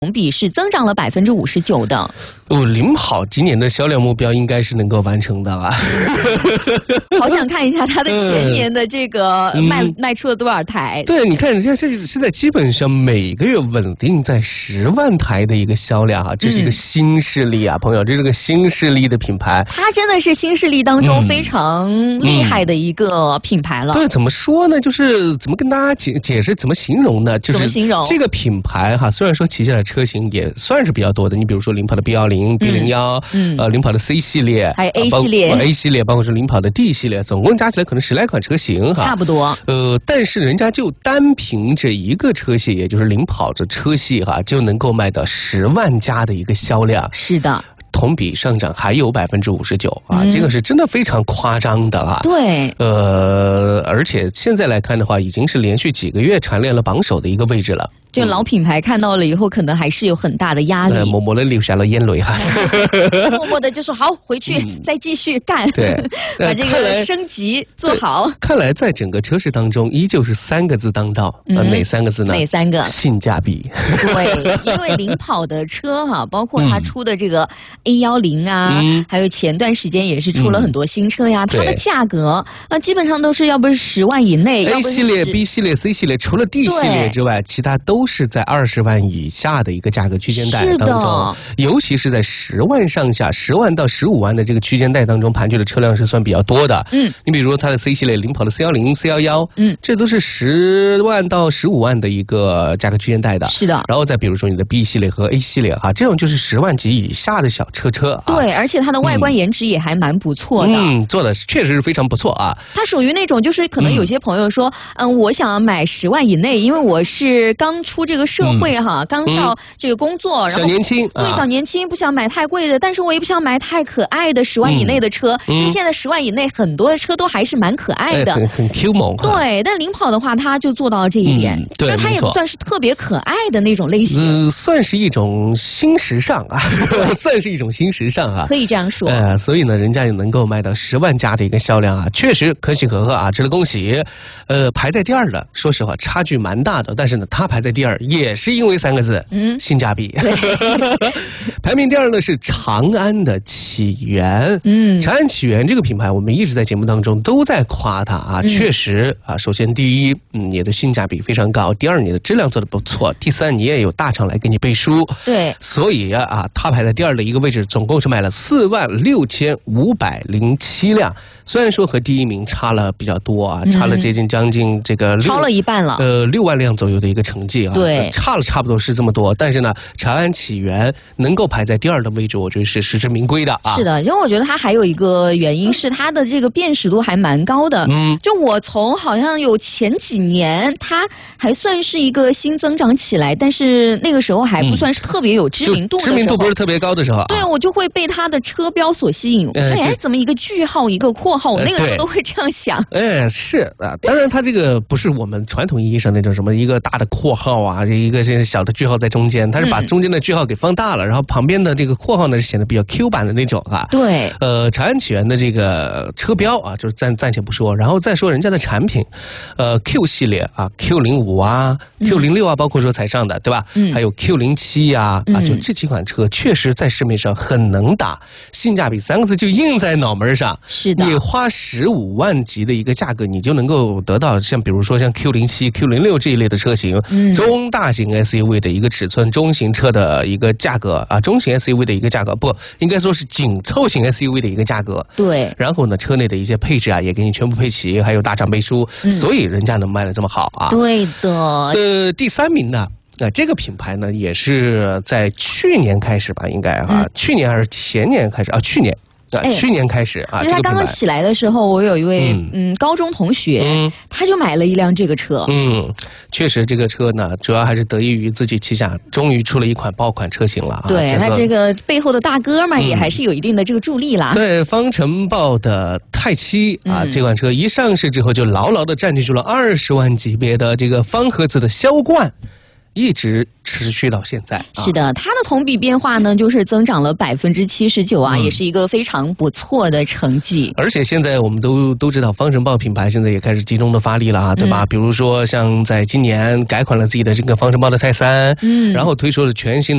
同比是增长了59%的。 领跑今年的销量目标应该是能够完成的吧？ 好想看一下它的全年的这个卖出了多少台。 对，你看人家现在基本上每个月稳定在10万台的一个销量啊，这是一个新势力啊，朋友，这是个新势力的品牌。 它真的是新势力当中非常厉害的一个品牌了。 对，怎么说呢？就是怎么跟大家解释，怎么形容呢？就是怎么形容这个品牌哈，虽然说旗下的车型也算是比较多的，你比如说领跑的 B10、B01，领跑的 C 系列， 还有 A 系列 ，A 系列，包括是领跑的 D 系列，总共加起来可能10来款车型哈， 差不多。 但是人家就单凭这一个车系，也就是领跑的车系哈，就能够卖到10万加的一个销量。 是的。 同比上涨还有59%啊，这个是真的非常夸张的啊。 对， 而且现在来看的话，已经是连续几个月蝉联了榜首的一个位置了。 这老品牌看到了以后，可能还是有很大的压力， 默默的流下了眼泪哈。 默默的就说好，回去再继续干， 对， 把这个升级做好。 看来在整个车市当中，依旧是3个字当道。哪3个字呢？ 哪3个？ 性价比。 对，因为领跑的车哈，包括它出的这个 A10啊，还有前段时间也是出了很多新车呀，它的价格基本上都是要不是10万以内 ，A 系列、B 系列、C 系列，除了 D 系列之外，其他都是在20万以下的一个价格区间带当中，尤其是在10万上下，10万到15万的这个区间带当中，盘踞的车辆是算比较多的。你比如说它的 C 系列领跑的410、411，这都是10万到15万的一个价格区间带的。 是的。 然后再比如说你的 B 系列和 A 系列哈，这种就是10万级以下的小车啊。 对，而且它的外观颜值也还蛮不错的。 做的确实是非常不错啊。 它属于那种就是可能有些朋友说，我想要买10万以内，因为我是刚出这个社会哈，刚到这个工作，然后小年轻， 对，小年轻不想买太贵的，但是我也不想买太可爱的10万以内的车，因为现在10万以内很多的车都还是蛮可爱的， 很 Q 萌。 对，但领跑的话，它就做到了这一点， 对， 它也不算是特别可爱的那种类型， 算是一种新时尚啊，算是一种新时尚啊， 可以这样说。 所以呢，人家也能够卖到10万加的一个销量啊，确实可喜可贺啊，值得恭喜。排在第2的，说实话差距蛮大的，但是呢，它排在第2也是因为3个字，性价比。排名第2呢是长安的启源，长安启源这个品牌，我们一直在节目当中都在夸它啊，确实啊，首先第一，你的性价比非常高；第2，你的质量做得不错；第3，你也有大厂来给你背书。 对， 所以啊，它排在第2的一个位置，总共是卖了46507辆。虽然说和第1名差了比较多啊，差了将近这个超了一半了 ，6万辆左右的一个成绩啊， 对， 差不多是这么多。但是呢，长安启源能够排在第2的位置，我觉得是实至名归的啊。 是的，因为我觉得它还有一个原因是它的这个辨识度还蛮高的。就我从好像有前几年，它还算是一个新增长起来，但是那个时候还不算是特别有知名度的时候， 知名度不是特别高的时候啊。 对，我就会被它的车标所吸引。我说，怎么一个句号一个括号？我那个时候都会这样想。 是啊，当然它这个不是我们传统意义上那种什么一个大的括号啊，一个小的句号在中间，它是把中间的句号给放大了，然后旁边的这个括号呢是显得比较 Q 版的那种啊。 对， 长安启源的这个车标啊，就是暂且不说，然后再说人家的产品，Q 系列啊 ，Q05啊 ，Q06啊，包括说才上的，对吧？还有 Q07啊，就这几款车确实在市面上很能打，性价比3个字就印在脑门上。 是的， 你花15万级的一个价格，你就能够得到像比如说像 Q07、Q06这一类的车型，中大型 SUV 的一个尺寸，中型车的一个价格啊，中型 SUV 的一个价格，不应该说是紧凑型 SUV 的一个价格。 对， 然后呢，车内的一些配置啊，也给你全部配齐，还有大厂背书，所以人家能卖得这么好啊。 对的。 第3名呢？这个品牌呢，也是在去年开始吧，应该啊，去年还是前年开始啊？去年。去年开始啊， 因为他刚刚起来的时候，我有一位高中同学，他就买了一辆这个车。 确实这个车呢，主要还是得益于自己旗下终于出了一款爆款车型了啊。 对，他这个背后的大哥嘛，也还是有一定的这个助力啦。 对，方程豹的泰七啊，这款车一上市之后就牢牢的占据住了20万级别的这个方盒子的销冠。 一直持续到现在。 是的，它的同比变化呢，就是增长了79%啊，也是一个非常不错的成绩。 而且现在我们都知道，方神豹品牌现在也开始集中的发力了啊，对吧？比如说像在今年改款了自己的这个方神豹的泰3，然后推出了全新的